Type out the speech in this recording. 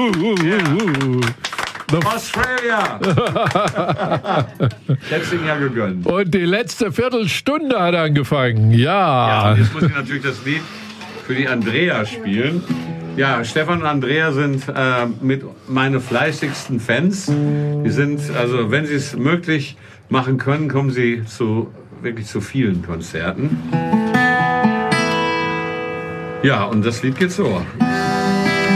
Australia! Hätt's ihn ja gegönnt. Und die letzte Viertelstunde hat angefangen. Ja, und jetzt muss ich natürlich das Lied für die Andrea spielen. Ja, Stefan und Andrea sind mit meine fleißigsten Fans. Die sind, also wenn sie es möglich machen können, kommen sie wirklich zu vielen Konzerten. Ja, und das Lied geht so.